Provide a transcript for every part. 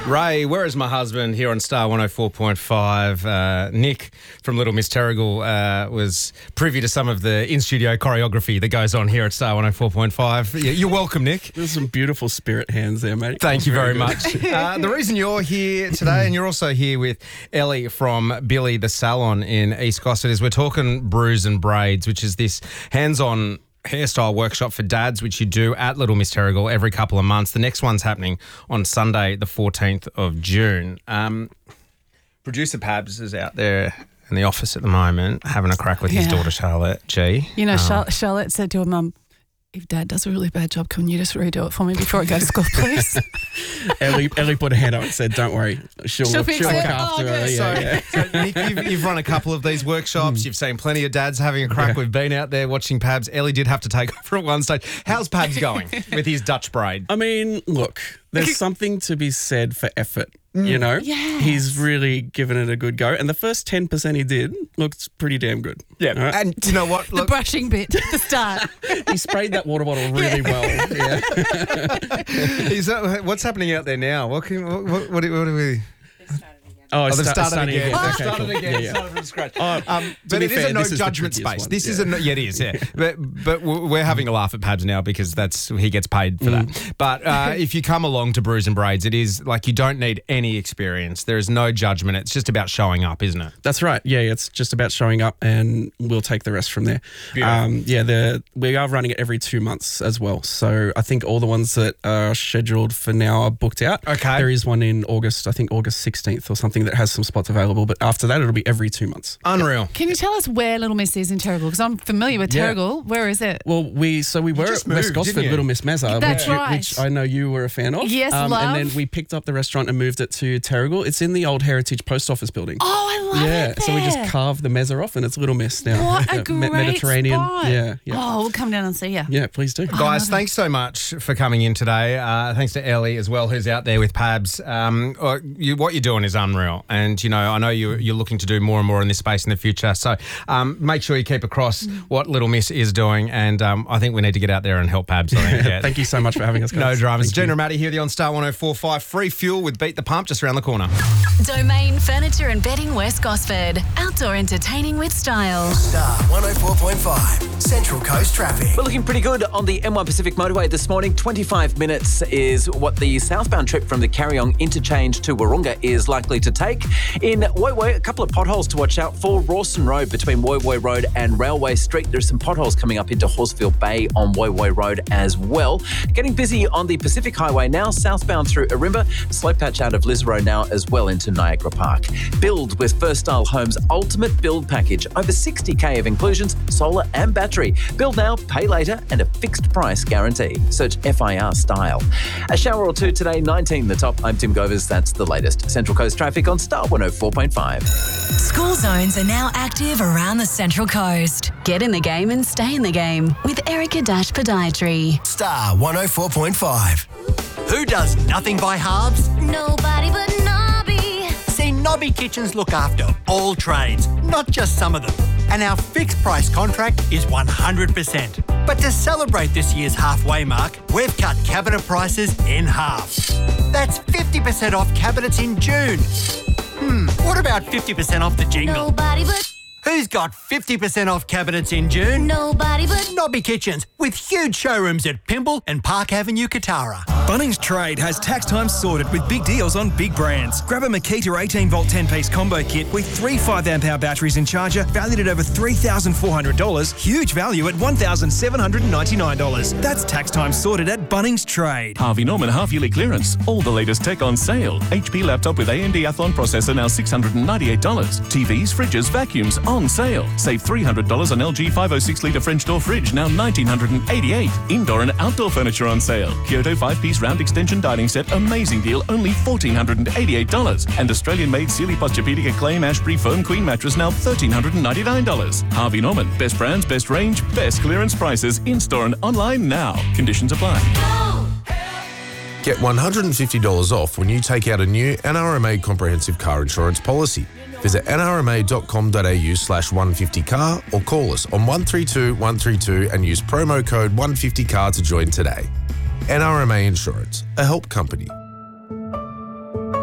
Ray, Where Is My Husband here on Star 104.5. Nick from Little Miss Terrigal was privy to some of the in-studio choreography that goes on here at Star 104.5. You're welcome, Nick. There's some beautiful spirit hands there, mate. Thank you very much. The reason you're here today, and you're also here with Ellie from Billy the Salon in East Gosford, is we're talking Brews and Braids, which is this hands-on hairstyle workshop for dads, which you do at Little Miss Terrigal every couple of months. The next one's happening on Sunday, the 14th of June. Producer Pabs is out there in the office at the moment having a crack with his daughter Charlotte G. You know, Charlotte said to her mum, if Dad does a really bad job, can you just redo it for me before I go to school, please? Ellie put her hand up and said, don't worry, she'll look after her. So, Nick, you've run a couple of these workshops. You've seen plenty of dads having a crack. We've been out there watching Pabs. Ellie did have to take over at one stage. How's Pabs going with his Dutch braid? I mean, look, there's something to be said for effort. You know, He's really given it a good go. And the first 10% he did looks pretty damn good. Yeah. Right? And you know what? The brushing bit at the start. He sprayed that water bottle really well. Yeah. What's happening out there now? What do we... Oh, they've started again. They've Okay, started cool. again. Yeah. Started from scratch. To but be it fair, is a no this is the judgment trickiest space. one. This is a no, it is. Yeah. But we're having a laugh at Pabs now because he gets paid for that. But if you come along to Brews and Braids, it is like you don't need any experience. There is no judgment. It's just about showing up, isn't it? That's right. Yeah, it's just about showing up and we'll take the rest from there. We are running it every 2 months as well. So I think all the ones that are scheduled for now are booked out. Okay. There is one in August, I think August 16th or something that has some spots available. But after that, it'll be every 2 months. Unreal. Can you tell us where Little Miss is in Terrigal? Because I'm familiar with Terrigal. Where is it? Well, we were just at West moved, Gosford, didn't you? Little Miss Mezza, That's right. which I know you were a fan of. Yes, love. And then we picked up the restaurant and moved it to Terrigal. It's in the old Heritage Post Office building. Oh, I love it there. So we just carved the mezza off and it's Little Miss now. What a great Mediterranean. spot. Yeah. Oh, we'll come down and see you. Yeah, please do. Guys, thanks so much for coming in today. Thanks to Ellie as well, who's out there with Pabs. What you're doing is unreal. And, I know you're looking to do more and more in this space in the future. So make sure you keep across what Little Miss is doing. And I think we need to get out there and help Pabs. Thank you so much for having us, guys. No dramas. Thank you. Gina Ramadi here on Star 104.5. Free fuel with Beat the Pump just around the corner. Domain Furniture and Bedding West Gosford. Outdoor entertaining with style. Star 104.5. Central Coast traffic. We're looking pretty good on the M1 Pacific Motorway this morning. 25 minutes is what the southbound trip from the Carryong interchange to Wahroonga is likely to take. In Woy Woy, a couple of potholes to watch out for. Rawson Road between Woy Woy Road and Railway Street. There's some potholes coming up into Horsefield Bay on Woy Woy Road as well. Getting busy on the Pacific Highway now, southbound through Arimba. Slow patch out of Lisro now as well into Niagara Park. Build with First Style Homes Ultimate Build Package. Over 60k of inclusions, solar and battery. Build now, pay later, and a fixed price guarantee. Search FIR Style. A shower or two today, 19 the top. I'm Tim Govers. That's the latest. Central Coast traffic on Star 104.5. School zones are now active around the Central Coast. Get in the game and stay in the game with Erica Dash Podiatry. Star 104.5. Who does nothing by halves? Nobody but Nobby. See, Nobby Kitchens look after all trades, not just some of them. And our fixed price contract is 100%. But to celebrate this year's halfway mark, we've cut cabinet prices in half. That's 50% off cabinets in June. What about 50% off the jingle? Nobody but Who's got 50% off cabinets in June? nobody but Nobby Kitchens, with huge showrooms at Pymble and Park Avenue, Katara. Bunnings Trade has tax time sorted with big deals on big brands. Grab a Makita 18-volt 10-piece combo kit with 3 5-amp-hour batteries and charger valued at over $3,400. Huge value at $1,799. That's tax time sorted at Bunnings Trade. Harvey Norman half-yearly clearance. All the latest tech on sale. HP laptop with AMD Athlon processor now $698. TVs, fridges, vacuums on sale. Save $300 on LG 506-litre French door fridge, now $1,988. Indoor and outdoor furniture on sale. Kyoto 5-piece round extension dining set, amazing deal, only $1,488. And Australian-made Sealy Posturepedic Acclaim Ashbury Foam Queen mattress, now $1,399. Harvey Norman, best brands, best range, best clearance prices, in-store and online now. Conditions apply. Get $150 off when you take out a new NRMA comprehensive car insurance policy. Visit nrma.com.au/150car or call us on 132 132 and use promo code 150car to join today. NRMA Insurance, a help company.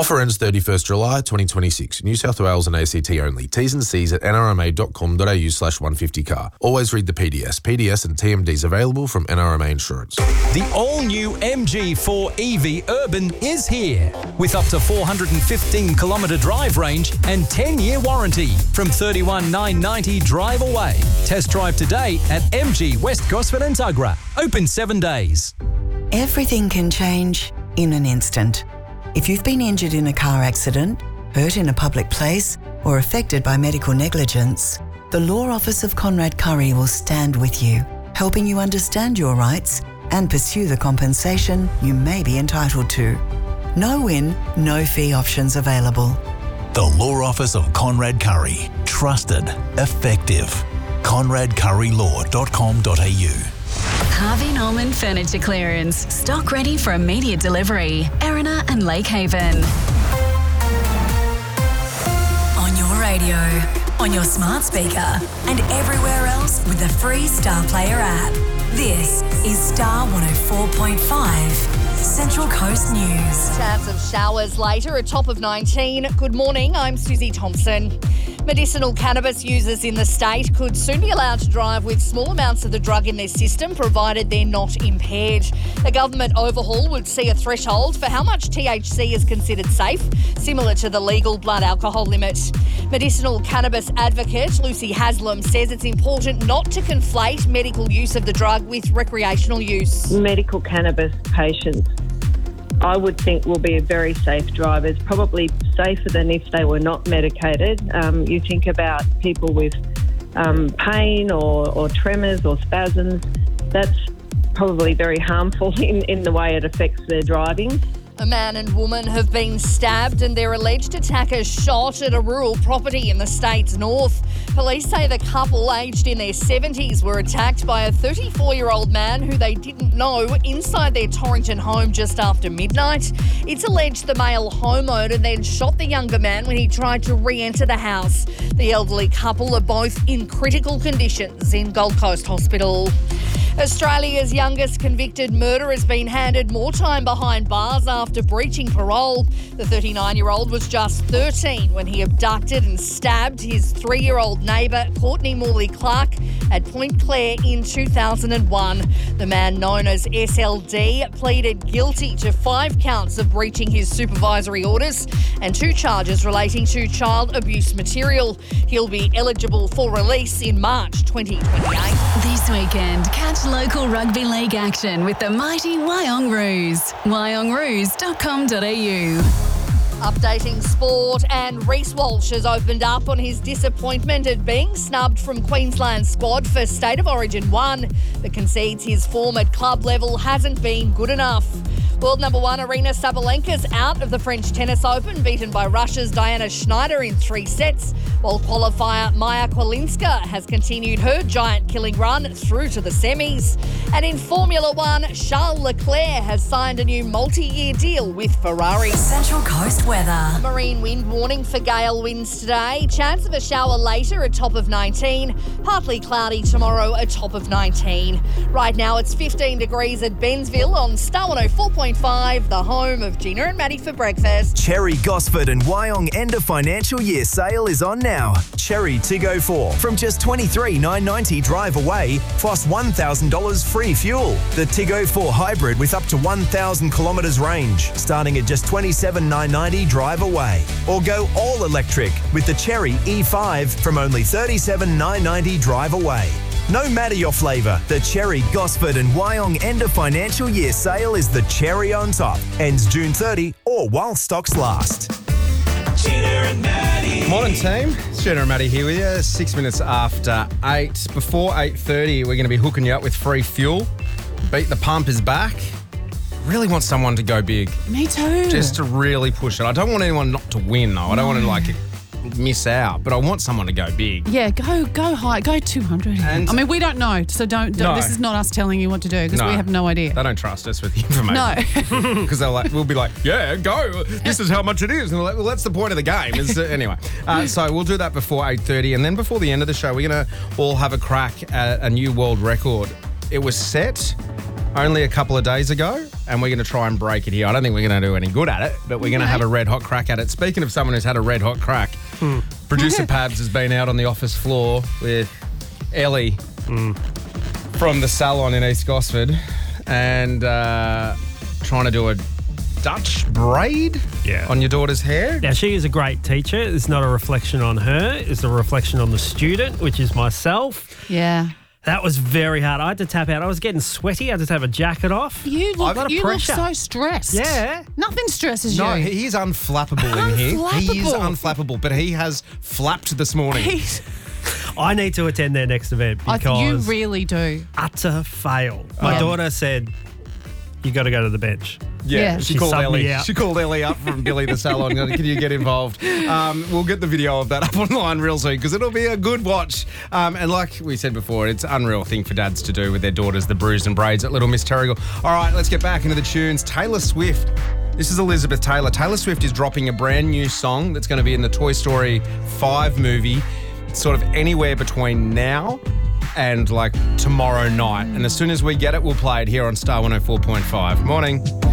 Offer ends 31st July 2026. New South Wales and ACT only. T's and C's at nrma.com.au/150car. Always read the PDS. PDS and TMDs available from NRMA Insurance. The all-new MG4 EV Urban is here with up to 415-kilometre drive range and 10-year warranty from $31,990 drive away. Test drive today at MG West Gosford and Tuggerah. Open 7 days. Everything can change in an instant. If you've been injured in a car accident, hurt in a public place, or affected by medical negligence, the Law Office of Conrad Curry will stand with you, helping you understand your rights and pursue the compensation you may be entitled to. No win, no fee options available. The Law Office of Conrad Curry. Trusted. Effective. ConradCurryLaw.com.au. Harvey Norman Furniture Clearance. Stock ready for immediate delivery. Erina and Lake Haven. On your radio, on your smart speaker, and everywhere else with the free Star Player app. This is Star 104.5. Central Coast News. Chance of showers later, a top of 19. Good morning, I'm Susie Thompson. Medicinal cannabis users in the state could soon be allowed to drive with small amounts of the drug in their system, provided they're not impaired. A government overhaul would see a threshold for how much THC is considered safe, similar to the legal blood alcohol limit. Medicinal cannabis advocate Lucy Haslam says it's important not to conflate medical use of the drug with recreational use. Medical cannabis patients, I would think, will be very safe drivers, probably safer than if they were not medicated. You think about people with pain or tremors or spasms, that's probably very harmful in the way it affects their driving. A man and woman have been stabbed and their alleged attacker shot at a rural property in the state's north. Police say the couple, aged in their 70s, were attacked by a 34-year-old man who they didn't know inside their Torrington home just after midnight. It's alleged the male homeowner then shot the younger man when he tried to re-enter the house. The elderly couple are both in critical conditions in Gold Coast Hospital. Australia's youngest convicted murderer has been handed more time behind bars after breaching parole. The 39-year-old was just 13 when he abducted and stabbed his 3-year-old neighbour, Courtney Morley Clark, at Point Clare in 2001. The man, known as SLD, pleaded guilty to 5 counts of breaching his supervisory orders and 2 charges relating to child abuse material. He'll be eligible for release in March 2028. This weekend, catch local rugby league action with the mighty Wyong Roos. wyongroos.com.au. Updating sport, and Reece Walsh has opened up on his disappointment at being snubbed from Queensland's squad for State of Origin 1, but concedes his form at club level hasn't been good enough. World number 1 Arina Sabalenka's out of the French Tennis Open, beaten by Russia's Diana Schneider in 3 sets, while qualifier Maja Kolinska has continued her giant-killing run through to the semis. And in Formula 1, Charles Leclerc has signed a new multi-year deal with Ferrari. Central Coast weather. Marine wind warning for gale winds today. Chance of a shower later, a top of 19. Partly cloudy tomorrow, a top of 19. Right now it's 15 degrees at Bensville on Star 104.5, the home of Gina and Maddie for breakfast. Cherry, Gosford and Wyong end of financial year sale is on now. Cherry Tiggo 4 from just $23,990 drive away, plus $1,000 free fuel. The Tiggo 4 hybrid with up to 1,000 kilometres range, starting at just $27,990 drive away. Or go all electric with the Cherry E5 from only $37,990 drive away. No matter your flavour, the Cherry, Gosford and Wyong end of financial year sale is the cherry on top. Ends June 30 or while stocks last. Gina and Maddie. Morning, team. It's Gina and Maddie here with you. 6 minutes after 8. Before 8:30, we're going to be hooking you up with free fuel. Beat the Pump is back. Really want someone to go big. Me too. Just to really push it. I don't want anyone not to win, though. I don't want to, miss out, but I want someone to go big. Yeah, go high, go 200. And I mean, we don't know, so don't. No. This is not us telling you what to do because we have no idea. They don't trust us with the information. No. Because we'll be like, yeah, go. This is how much it is. And we're like, well, that's the point of the game. Anyway, so we'll do that before 8:30, and then before the end of the show, we're going to all have a crack at a new world record. It was set only a couple of days ago, and we're going to try and break it here. I don't think we're going to do any good at it, but we're going to have a red hot crack at it. Speaking of someone who's had a red hot crack, producer Pabs has been out on the office floor with Ellie from the salon in East Gosford and trying to do a Dutch braid on your daughter's hair. Now, she is a great teacher. It's not a reflection on her. It's a reflection on the student, which is myself. Yeah. That was very hard. I had to tap out. I was getting sweaty. I had to have a jacket off. You look pressure. so stressed. Yeah. Nothing stresses No, you. he is unflappable in here. He is unflappable, but he has flapped this morning. I need to attend their next event because you really do. Utter fail. My daughter said, you got to go to the bench. Yeah, She she called subbed me Ellie. out. She called Ellie up from Billy the Salon. Can you get involved? We'll get the video of that up online real soon because it'll be a good watch. And like we said before, it's an unreal thing for dads to do with their daughters, the Bruised and Braids at Little Miss Terrigal. All right, let's get back into the tunes. Taylor Swift. This is Elizabeth Taylor. Taylor Swift is dropping a brand new song that's going to be in the Toy Story 5 movie. It's sort of anywhere between now and like tomorrow night. And as soon as we get it, we'll play it here on Star 104.5. Morning.